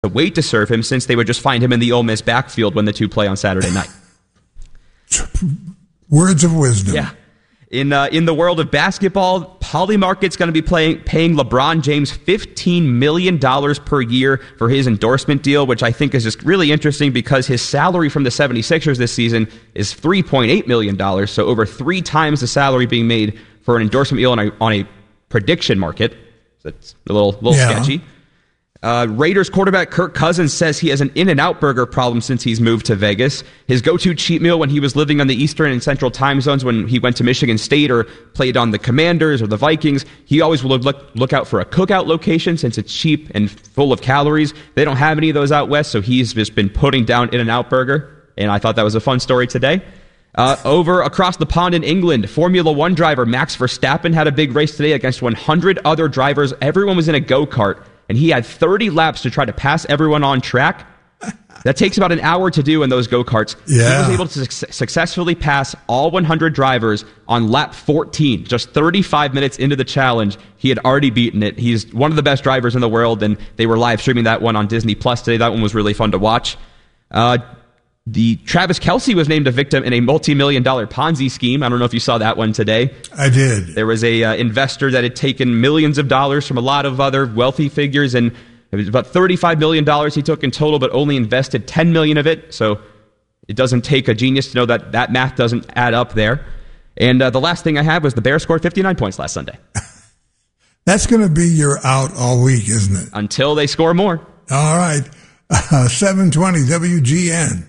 wait to serve him, since they would just find him in the Ole Miss backfield when the two play on Saturday night. Words of wisdom. Yeah. In the world of basketball, Polymarket's going to be paying LeBron James $15 million per year for his endorsement deal, which I think is just really interesting because his salary from the 76ers this season is $3.8 million, so over 3 times the salary being made for an endorsement deal on a prediction market. That's a little sketchy. Raiders quarterback Kirk Cousins says he has an In-N-Out burger problem since he's moved to Vegas. His go-to cheat meal when he was living on the Eastern and Central time zones, when he went to Michigan State or played on the Commanders or the Vikings, he always would look out for a cookout location since it's cheap and full of calories. They don't have any of those out west, so he's just been putting down In-N-Out burger, and I thought that was a fun story today. Over across the pond in England, Formula One driver Max Verstappen had a big race today against 100 other drivers. Everyone was in a go-kart, and he had 30 laps to try to pass everyone on track. That takes about an hour to do in those go-karts. Yeah. He was able to successfully pass all 100 drivers on lap 14. Just 35 minutes into the challenge, he had already beaten it. He's one of the best drivers in the world, and they were live streaming that one on Disney Plus today. That one was really fun to watch. The Travis Kelce was named a victim in a multi-million-dollar Ponzi scheme. I don't know if you saw that one today. I did. There was a investor that had taken millions of dollars from a lot of other wealthy figures, and it was about $35 million he took in total, but only invested $10 million of it. So it doesn't take a genius to know that math doesn't add up there. And the last thing I have was the Bears scored 59 points last Sunday. That's going to be your out all week, isn't it? Until they score more. All right. 720 WGN.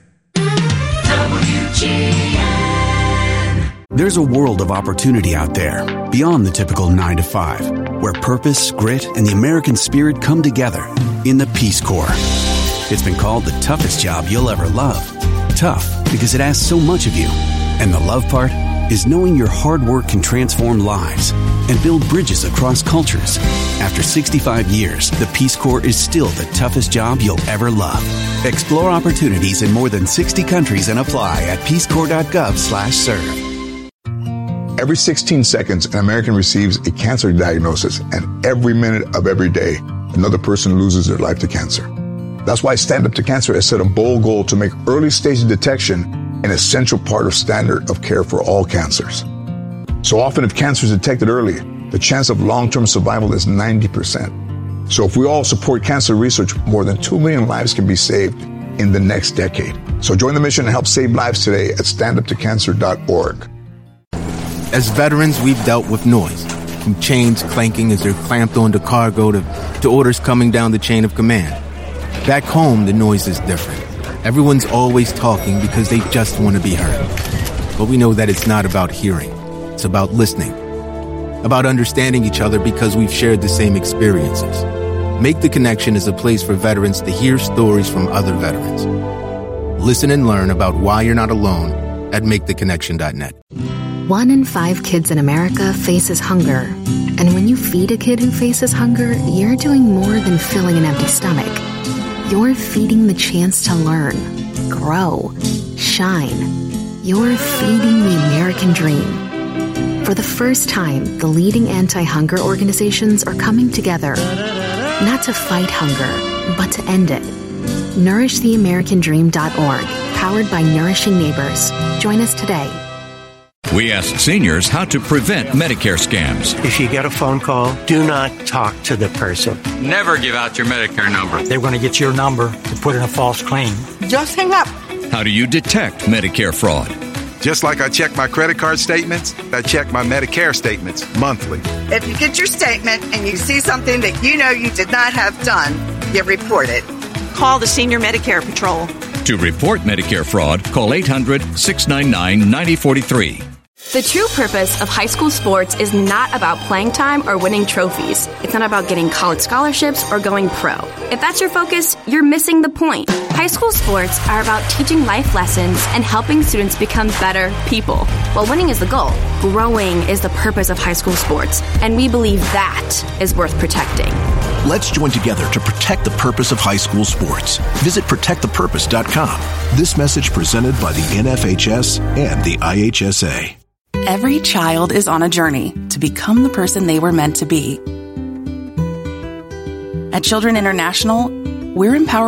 There's a world of opportunity out there beyond the typical 9 to 5, where purpose, grit, and the American spirit come together in the Peace Corps. It's been called the toughest job you'll ever love. Tough because it asks so much of you. And the love part is knowing your hard work can transform lives and build bridges across cultures. After 65 years, the Peace Corps is still the toughest job you'll ever love. Explore opportunities in more than 60 countries and apply at peacecorps.gov/serve. Every 16 seconds, an American receives a cancer diagnosis, and every minute of every day, another person loses their life to cancer. That's why Stand Up to Cancer has set a bold goal to make early stage detection an essential part of standard of care for all cancers. So often, if cancer is detected early, the chance of long-term survival is 90%. So if we all support cancer research, more than 2 million lives can be saved in the next decade. So join the mission and help save lives today at standuptocancer.org. As veterans, we've dealt with noise, from chains clanking as they're clamped onto cargo to orders coming down the chain of command. Back home, the noise is different. Everyone's always talking because they just want to be heard. But we know that it's not about hearing. It's about listening. About understanding each other because we've shared the same experiences. Make the Connection is a place for veterans to hear stories from other veterans. Listen and learn about why you're not alone at maketheconnection.net. 1 in 5 kids in America faces hunger. And when you feed a kid who faces hunger, you're doing more than filling an empty stomach. You're feeding the chance to learn, grow, shine. You're feeding the American dream. For the first time, the leading anti-hunger organizations are coming together, not to fight hunger, but to end it. NourishTheAmericanDream.org, powered by Nourishing Neighbors. Join us today. We ask seniors how to prevent Medicare scams. If you get a phone call, do not talk to the person. Never give out your Medicare number. They're going to get your number to put in a false claim. Just hang up. How do you detect Medicare fraud? Just like I check my credit card statements, I check my Medicare statements monthly. If you get your statement and you see something that you know you did not have done, you report it. Call the Senior Medicare Patrol. To report Medicare fraud, call 800-699-9043. The true purpose of high school sports is not about playing time or winning trophies. It's not about getting college scholarships or going pro. If that's your focus, you're missing the point. High school sports are about teaching life lessons and helping students become better people. While winning is the goal, growing is the purpose of high school sports, and we believe that is worth protecting. Let's join together to protect the purpose of high school sports. Visit protectthepurpose.com. This message presented by the NFHS and the IHSA. Every child is on a journey to become the person they were meant to be. At Children International, we're empowering